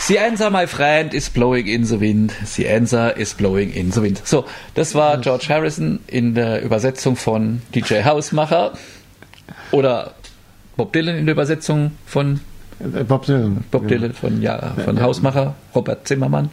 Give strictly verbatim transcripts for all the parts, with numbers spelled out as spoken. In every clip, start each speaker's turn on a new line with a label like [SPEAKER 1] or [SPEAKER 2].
[SPEAKER 1] The answer, my friend, is blowing in the wind. The answer is blowing in the wind. So, das war George Harrison in der Übersetzung von D J Hausmacher oder Bob Dylan in der Übersetzung von
[SPEAKER 2] Bob Dylan.
[SPEAKER 1] Bob Dylan von, ja, von Hausmacher, Robert Zimmermann.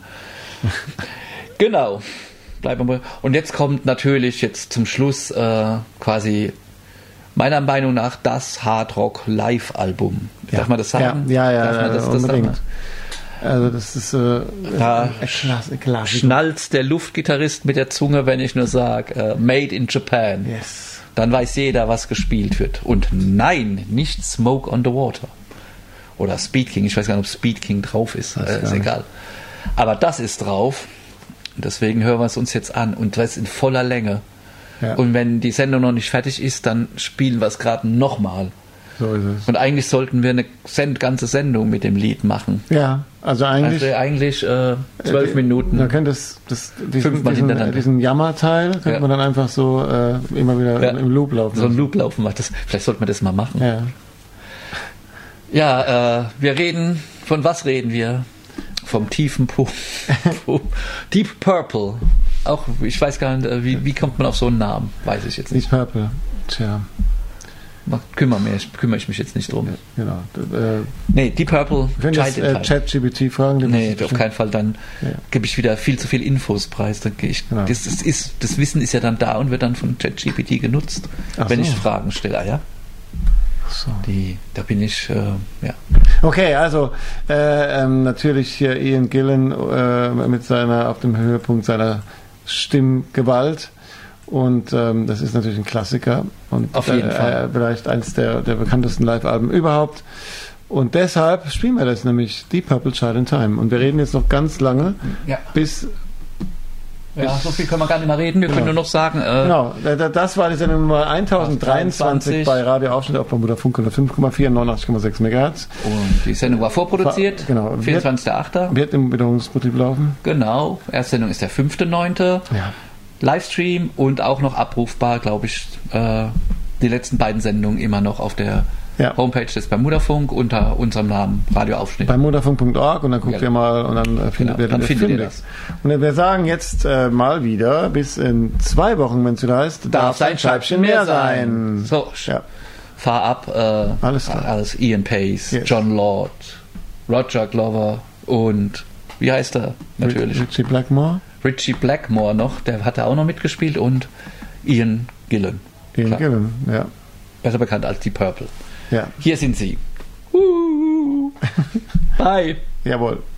[SPEAKER 1] Genau. Bleiben wir. Und jetzt kommt natürlich jetzt zum Schluss äh, quasi meiner Meinung nach das Hardrock-Live-Album.
[SPEAKER 2] Ja.
[SPEAKER 1] Darf man das sagen?
[SPEAKER 2] Ja, ja, ja,
[SPEAKER 1] Darf man das,
[SPEAKER 2] ja
[SPEAKER 1] das
[SPEAKER 2] unbedingt.
[SPEAKER 1] sagen?
[SPEAKER 2] Also das ist äh,
[SPEAKER 1] Da
[SPEAKER 2] ein Klasse, Klasse.
[SPEAKER 1] schnallt der Luftgitarrist mit der Zunge, wenn ich nur sage, äh, Made in Japan.
[SPEAKER 2] Yes.
[SPEAKER 1] Dann weiß jeder, was gespielt wird. Und nein, nicht Smoke on the Water. Oder Speed King. Ich weiß gar nicht, ob Speed King drauf ist. Äh, ist egal. Aber das ist drauf. Deswegen hören wir es uns jetzt an. Und das in voller Länge.
[SPEAKER 2] Ja.
[SPEAKER 1] Und wenn die Sendung noch nicht fertig ist, dann spielen wir es gerade nochmal.
[SPEAKER 2] So ist es.
[SPEAKER 1] Und eigentlich sollten wir eine Send ganze Sendung mit dem Lied machen.
[SPEAKER 2] Ja, also eigentlich...
[SPEAKER 1] Also eigentlich äh, zwölf
[SPEAKER 2] äh,
[SPEAKER 1] Minuten.
[SPEAKER 2] Man könnte das, das, diesen,
[SPEAKER 1] Fünfmal
[SPEAKER 2] diesen,
[SPEAKER 1] hintereinander.
[SPEAKER 2] diesen Jammerteil könnte
[SPEAKER 1] Ja.
[SPEAKER 2] man dann einfach so äh, immer wieder
[SPEAKER 1] Ja.
[SPEAKER 2] im Loop laufen
[SPEAKER 1] So ein
[SPEAKER 2] lassen.
[SPEAKER 1] Loop laufen macht das. Vielleicht sollte man das mal machen.
[SPEAKER 2] Ja.
[SPEAKER 1] Ja, äh, wir reden, von was reden wir? Vom tiefen Punkt. Deep Purple. Auch, ich weiß gar nicht, wie, wie kommt man auf so einen Namen? Weiß ich jetzt
[SPEAKER 2] Deep
[SPEAKER 1] nicht.
[SPEAKER 2] Purple. Tja,
[SPEAKER 1] Mach- Kümmere mich, kümmere ich mich jetzt nicht drum.
[SPEAKER 2] genau. Äh,
[SPEAKER 1] Nee, Deep Purple,
[SPEAKER 2] wir können jetzt
[SPEAKER 1] Child
[SPEAKER 2] äh,
[SPEAKER 1] in Time.
[SPEAKER 2] ChatGPT fragen. die
[SPEAKER 1] Nee,
[SPEAKER 2] wissen
[SPEAKER 1] auf keinen Fall. Dann
[SPEAKER 2] Ja.
[SPEAKER 1] gebe ich wieder viel zu viel Infos preis. Dann gehe ich,
[SPEAKER 2] Genau.
[SPEAKER 1] das, das, ist, das Wissen ist ja dann da und wird dann von ChatGPT genutzt,
[SPEAKER 2] Ach
[SPEAKER 1] wenn
[SPEAKER 2] so.
[SPEAKER 1] ich Fragen stelle. Ah, ja?
[SPEAKER 2] So.
[SPEAKER 1] Die, da bin ich, äh, ja.
[SPEAKER 2] Okay, also äh, ähm, natürlich hier Ian Gillan äh, mit seiner, auf dem Höhepunkt seiner Stimmgewalt. Und ähm, das ist natürlich ein Klassiker und
[SPEAKER 1] Auf jeden
[SPEAKER 2] äh,
[SPEAKER 1] Fall.
[SPEAKER 2] Äh, vielleicht eines der, der bekanntesten Live-Alben überhaupt. Und deshalb spielen wir das nämlich Deep Purple Child in Time. Und wir reden jetzt noch ganz lange,
[SPEAKER 1] Ja.
[SPEAKER 2] bis
[SPEAKER 1] Ja, so viel können wir gar nicht mehr reden. Wir
[SPEAKER 2] Genau.
[SPEAKER 1] können nur noch sagen, äh,
[SPEAKER 2] genau, da- da- das war die Sendung Nummer tausenddreiundzwanzig bei Radio Aufschnitt auf Bermuda Funk fünf Komma vier, neunundachtzig Komma sechs Megahertz.
[SPEAKER 1] und die Sendung war vorproduziert.
[SPEAKER 2] War- genau.
[SPEAKER 1] vierundzwanzigster achter
[SPEAKER 2] Wird im Wiederholungsbetrieb laufen.
[SPEAKER 1] Genau. Erste Sendung ist der fünfter neunter
[SPEAKER 2] Ja.
[SPEAKER 1] Livestream und auch noch abrufbar, glaube ich, äh, die letzten beiden Sendungen immer noch auf der
[SPEAKER 2] Ja.
[SPEAKER 1] Homepage des Bermudafunk unter unserem Namen Radio Aufschnitt.
[SPEAKER 2] Bei moderfunk punkt org und dann guckt
[SPEAKER 1] Ja.
[SPEAKER 2] ihr mal und dann äh, findet
[SPEAKER 1] Genau,
[SPEAKER 2] ihr
[SPEAKER 1] dann
[SPEAKER 2] den
[SPEAKER 1] findet ihr
[SPEAKER 2] fündig.
[SPEAKER 1] das.
[SPEAKER 2] Und wir sagen jetzt äh, mal wieder, bis in zwei Wochen, wenn es wieder heißt,
[SPEAKER 1] Darf sein Scheibchen mehr sein. So,
[SPEAKER 2] Ja.
[SPEAKER 1] fahr ab. Äh,
[SPEAKER 2] Alles klar.
[SPEAKER 1] alles Ian Pace,
[SPEAKER 2] Yes.
[SPEAKER 1] John Lord, Roger Glover und wie heißt er? Natürlich.
[SPEAKER 2] Richie Blackmore.
[SPEAKER 1] Richie Blackmore noch, der hat da auch noch mitgespielt und Ian Gillan.
[SPEAKER 2] Ian
[SPEAKER 1] Klar.
[SPEAKER 2] Gillan, ja.
[SPEAKER 1] Besser bekannt als die Purple.
[SPEAKER 2] Ja.
[SPEAKER 1] Hier sind sie. Uh. Bye.
[SPEAKER 2] Jawohl.